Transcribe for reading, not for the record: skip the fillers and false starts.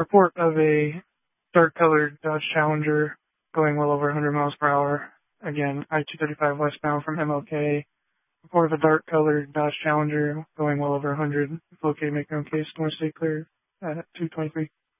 Report of a dark-colored Dodge Challenger going well over 100 miles per hour. Again, I-235 westbound from MLK. Report of a dark-colored Dodge Challenger going well over 100. Locate, make your own case. North State clear at 223.